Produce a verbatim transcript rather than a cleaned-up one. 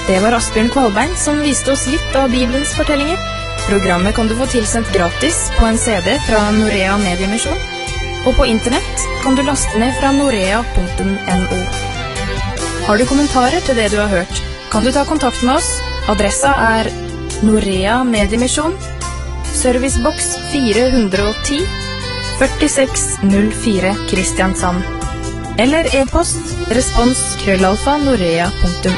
Det var Asbjørn Kvalbein som viste oss litt av Bibelens fortellinger. Programmet kan du få tilsendt gratis på en C D fra Norea Mediemisjon, og på internett kan du laste ned fra norea punktum no. Har du kommentarer til det du har hørt, kan du ta kontakt med oss. Adressa er Norea Mediemisjon, Servicebox fire hundre og ti, førtiseks null fire Kristiansand. Eller e-post respons krøllalfa norea punktum